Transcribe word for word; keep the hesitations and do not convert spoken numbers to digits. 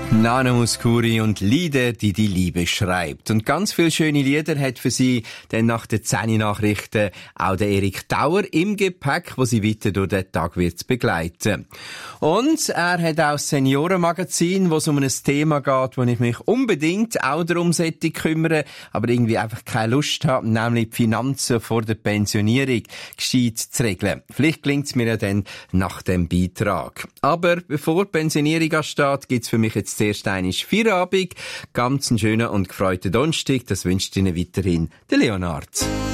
Nana Mouskouri und Lieder, die die Liebe schreibt. Und ganz viele schöne Lieder hat für sie dann nach den Zehni-Nachrichten auch der Erik Dauer im Gepäck, wo sie weiter durch den Tag wird begleiten. Und er hat auch das Seniorenmagazin, wo es um ein Thema geht, wo ich mich unbedingt auch darum sollte kümmern, aber irgendwie einfach keine Lust habe, nämlich die Finanzen vor der Pensionierung gescheit zu regeln. Vielleicht gelingt es mir ja dann nach dem Beitrag. Aber bevor die Pensionierung ansteht, gibt es für mich jetzt zuerst einmal Feierabend. Ganz einen schönen und gefreuten Donnerstag. Das wünscht Ihnen weiterhin der Leonard.